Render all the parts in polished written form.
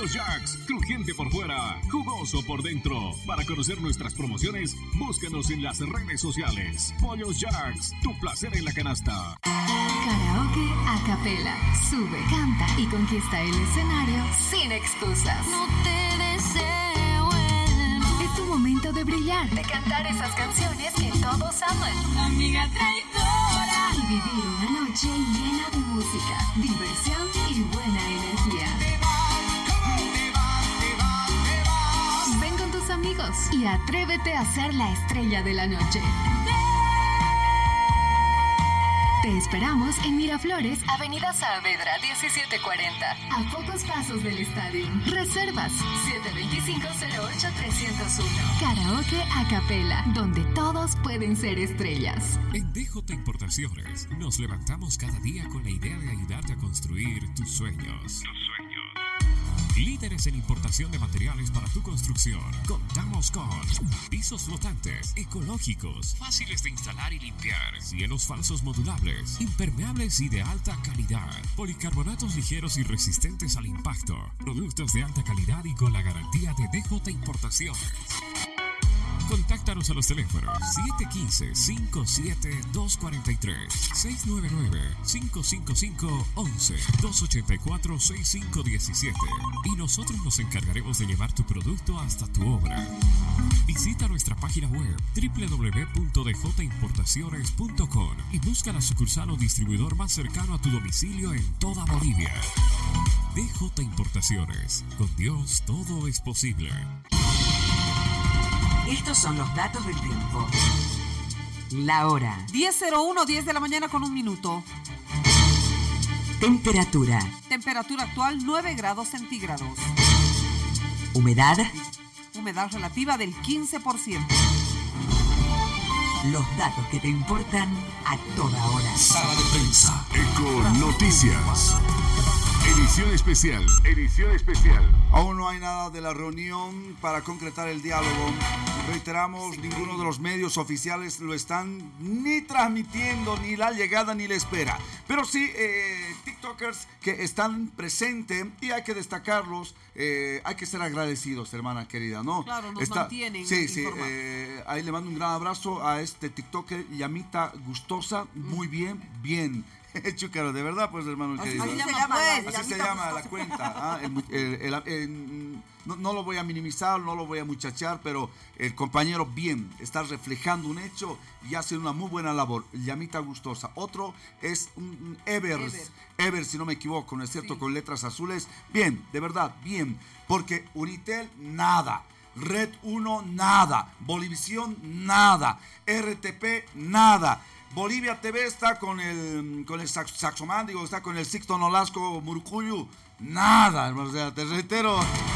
Pollos Jacks, crujiente por fuera, jugoso por dentro. Para conocer nuestras promociones, búscanos en las redes sociales. Pollos Jacks, tu placer en la canasta. Karaoke a capela. Sube, canta y conquista el escenario sin excusas. No te deseo el mal. Es tu momento de brillar, de cantar esas canciones que todos aman. Amiga traidora. Y vivir una noche llena de música, diversión y buena energía. Ven con tus amigos y atrévete a ser la estrella de la noche. Te esperamos en Miraflores, Avenida Saavedra 1740, a pocos pasos del estadio. Reservas 725-08-301. Karaoke a capela, donde todos pueden ser estrellas. En DJ Importaciones nos levantamos cada día con la idea de ayudarte a construir tus sueños. Líderes en importación de materiales para tu construcción. Contamos con pisos flotantes, ecológicos, fáciles de instalar y limpiar, cielos falsos modulables, impermeables y de alta calidad, policarbonatos ligeros y resistentes al impacto, productos de alta calidad y con la garantía de DJ Importaciones. Contáctanos a los teléfonos 715-57-243, 699-555-11, 284-6517 y nosotros nos encargaremos de llevar tu producto hasta tu obra. Visita nuestra página web www.djimportaciones.com y busca la sucursal o distribuidor más cercano a tu domicilio en toda Bolivia. DJ Importaciones, con Dios todo es posible. Estos son los datos del tiempo. La hora. 10:01, 10 de la mañana con 1 minuto. Temperatura. Temperatura actual 9 grados centígrados. Humedad. Humedad relativa del 15%. Los datos que te importan a toda hora. Sala de prensa. Eco Noticias. Edición especial. Edición especial. Aún no hay nada de la reunión para concretar el diálogo. Reiteramos, ninguno de los medios oficiales lo están ni transmitiendo, ni la llegada ni la espera. Pero sí, TikTokers que están presentes y hay que destacarlos, hay que ser agradecidos, hermana querida, ¿no? Claro, nos mantienen. Sí, ahí le mando un gran abrazo a este TikToker, Yamita Gustosa, muy bien. Chúcaro, de verdad, pues, hermano querido. Así se llama la cuenta. No lo voy a minimizar, no lo voy a muchachar, pero el compañero bien está reflejando un hecho y hace una muy buena labor. Llamita Gustosa. Otro es un Evers, si no me equivoco, ¿no es cierto? Sí. Con letras azules. Bien, de verdad, bien. Porque Unitel, nada. Red 1, nada. Bolivisión, nada. RTP, nada. Bolivia TV está con el Saxomán, está con el Sixto Nolasco Murucuyu. Nada, hermano, o sea, te reitero.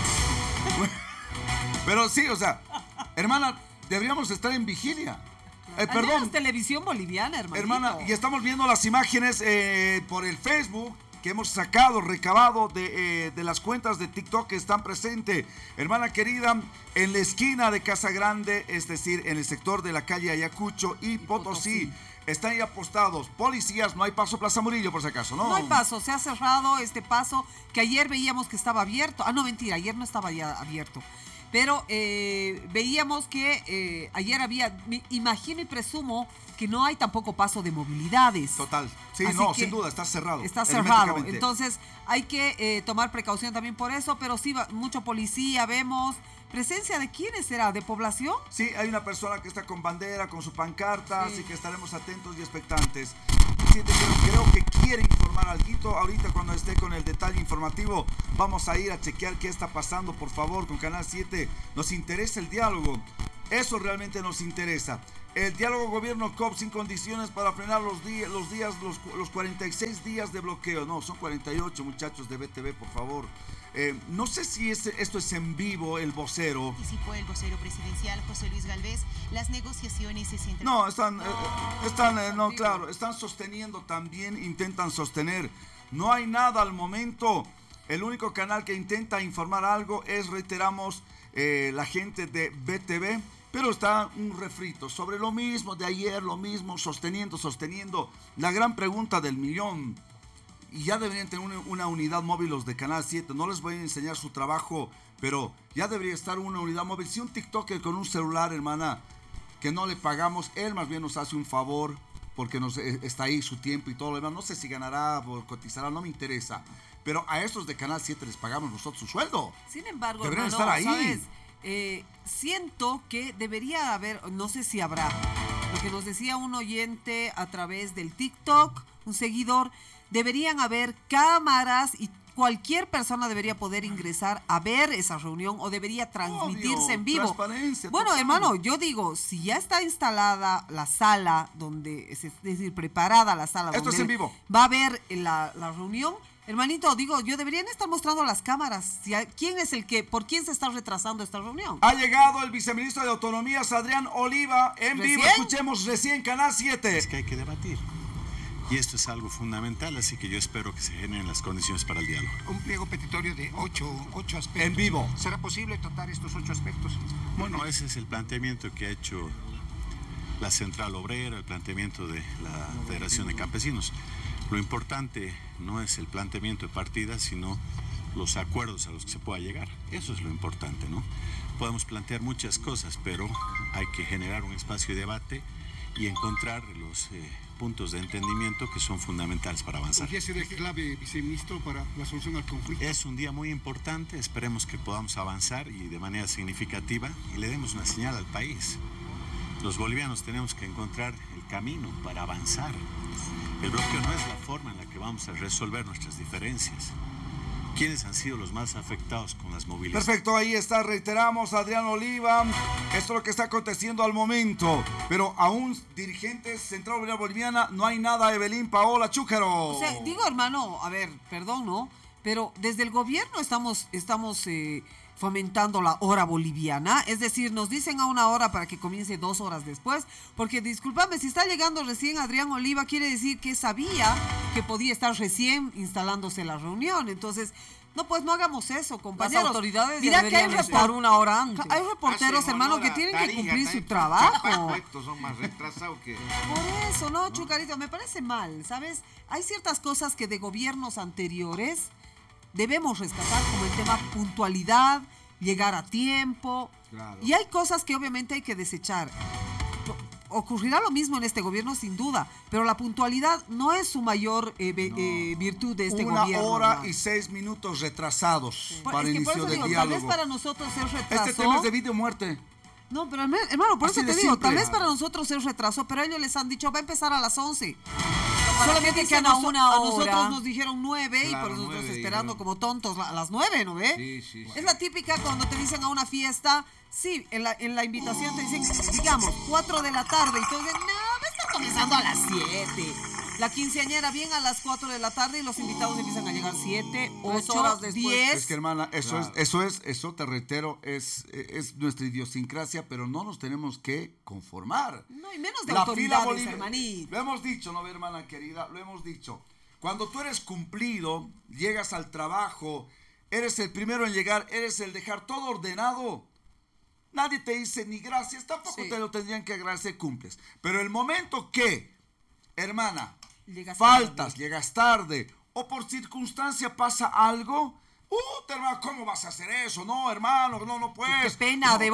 Pero sí, o sea, hermana, deberíamos estar en vigilia. Perdón. Televisión boliviana, hermanito. Hermana, y estamos viendo las imágenes por el Facebook que hemos recabado de las cuentas de TikTok que están presentes. Hermana querida, en la esquina de Casa Grande, es decir, en el sector de la calle Ayacucho y Potosí. Están ahí apostados policías, no hay paso Plaza Murillo por si acaso, ¿no? No hay paso, se ha cerrado este paso que ayer veíamos que estaba abierto. No, mentira, ayer no estaba ya abierto. Pero veíamos que ayer había, imagino y presumo que no hay tampoco paso de movilidades. Total, sí, sin duda, está cerrado. Está cerrado, entonces hay que tomar precaución también por eso, pero sí, mucho policía, vemos. ¿Presencia de quiénes será? ¿De población? Sí, hay una persona que está con bandera, con su pancarta, así que estaremos atentos y expectantes. Sí, creo que quiere informar algo. Ahorita cuando esté con el detalle informativo, vamos a ir a chequear qué está pasando, por favor, con Canal 7. Nos interesa el diálogo. Eso realmente nos interesa. El diálogo gobierno-COP sin condiciones para frenar los 46 días de bloqueo. No, son 48, muchachos de BTV, por favor. No sé si esto es en vivo, el vocero. Participó el vocero presidencial José Luis Galvez. Las negociaciones se sienten... No, están sosteniendo también, intentan sostener. No hay nada al momento. El único canal que intenta informar algo es, reiteramos, la gente de BTV. Pero está un refrito sobre lo mismo de ayer, lo mismo, sosteniendo. La gran pregunta del millón. y ya deberían tener una unidad móvil los de Canal 7. No les voy a enseñar su trabajo, pero ya debería estar una unidad móvil. Si un TikToker con un celular, hermana, que no le pagamos, él más bien nos hace un favor, porque está ahí su tiempo y todo lo demás. No sé si ganará o cotizará, no me interesa. Pero a estos de Canal 7 les pagamos nosotros su sueldo. Sin embargo, deberían hermano, estar ahí. ¿sabes? Siento que debería haber, no sé si habrá, lo que nos decía un oyente a través del TikTok, un seguidor, deberían haber cámaras y cualquier persona debería poder ingresar a ver esa reunión o debería transmitirse Obvio, en vivo. transparencia, Bueno, total. hermano, yo digo, si ya está instalada la sala donde, es decir, preparada la sala Esto donde es en vivo. va a haber la reunión, hermanito, digo, yo deberían estar mostrando las cámaras. ¿Quién es por quién se está retrasando esta reunión? Ha llegado el viceministro de Autonomías, Adrián Oliva, en vivo. ¿Recién? Escuchemos recién Canal 7. Es que hay que debatir. Y esto es algo fundamental, así que yo espero que se generen las condiciones para el diálogo. Un pliego petitorio de ocho aspectos. En vivo. ¿Será posible tratar estos 8 aspectos? Bueno, ese es el planteamiento que ha hecho la Central Obrera, el planteamiento de la Federación de Campesinos. Lo importante no es el planteamiento de partida, sino los acuerdos a los que se pueda llegar. Eso es lo importante, ¿no? Podemos plantear muchas cosas, pero hay que generar un espacio de debate y encontrar los puntos de entendimiento que son fundamentales para avanzar. ¿Hoy día será clave, viceministro, para la solución al conflicto? Es un día muy importante, esperemos que podamos avanzar y de manera significativa y le demos una señal al país. Los bolivianos tenemos que encontrar el camino para avanzar. El bloqueo no es la forma en la que vamos a resolver nuestras diferencias. ¿Quiénes han sido los más afectados con las movilizaciones? Perfecto, ahí está, reiteramos, Adrián Oliva. Esto es lo que está aconteciendo al momento. Pero aún dirigentes Central Obrera Boliviana, no hay nada, Evelyn Paola Chúcaro. O sea, digo, hermano, a ver, perdón, ¿no? Pero desde el gobierno estamos fomentando la hora boliviana, es decir, nos dicen a una hora para que comience 2 horas después, porque discúlpame, si está llegando recién Adrián Oliva, quiere decir que sabía que podía estar recién instalándose la reunión, entonces, no, pues no hagamos eso, compañeros. Las autoridades mira que hay estar una hora antes. Hay reporteros, hermano, que tienen que cumplir su trabajo. Son más retrasados que... Por eso, ¿no, Chucarito? Me parece mal, ¿sabes? Hay ciertas cosas que de gobiernos anteriores debemos rescatar, como el tema puntualidad, llegar a tiempo. Claro. Y hay cosas que obviamente hay que desechar. Ocurrirá lo mismo en este gobierno, sin duda, pero la puntualidad no es su mayor virtud de este gobierno. 1 hora y 6 minutos retrasados para el inicio del diálogo. Tal vez para nosotros es retraso. Este tema es de vida o muerte. No, pero hermano, por Así eso te de digo, simple. tal vez para nosotros es retraso, pero ellos les han dicho, va a empezar a las 11. Solamente que a una A hora. nosotros nos dijeron 9 y Claro, por eso nosotros 9, esperando dijeron. como tontos a las 9, ¿no ve? Sí. Es la típica cuando te dicen a una fiesta, sí, en la invitación te dicen, digamos, 4 de la tarde, y tú dices, no, va a estar comenzando a las 7. La quinceañera bien a las 4 de la tarde y los invitados empiezan a llegar 7, 8 horas después. 10. Es que, hermana, Claro. eso te reitero, es nuestra idiosincrasia, pero no nos tenemos que conformar. No, y menos de La autoridades, fila Bolivia- hermanito. Lo hemos dicho, ¿no, hermana querida? Lo hemos dicho. Cuando tú eres cumplido, llegas al trabajo, eres el primero en llegar, eres el dejar todo ordenado. Nadie te dice ni gracias, tampoco Sí. te lo tendrían que agradecer, cumples. Pero el momento que, hermana, Llegas faltas, tarde. llegas tarde, o por circunstancia pasa algo, hermano, ¿cómo vas a hacer eso? No, hermano, no puedes. Qué pena, No, de